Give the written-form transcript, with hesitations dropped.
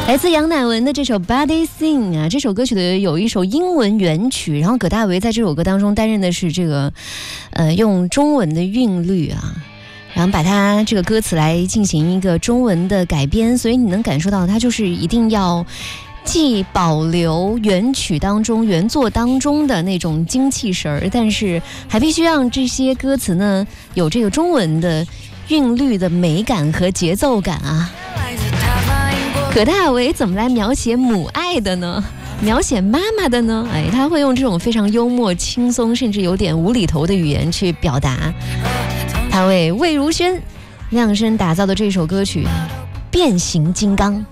来自杨乃文的这首 Body Sing 啊，这首歌曲的有一首英文原曲，然后葛大为在这首歌当中担任的是这个用中文的韵律啊，然后把它这个歌词来进行一个中文的改编，所以你能感受到它就是一定要既保留原曲当中原作当中的那种精气神儿，但是还必须让这些歌词呢有这个中文的韵律的美感和节奏感啊。葛大为怎么来描写母爱的呢？描写妈妈的呢？他会用这种非常幽默轻松甚至有点无厘头的语言去表达。他为魏如萱量身打造的这首歌曲《变形金刚》。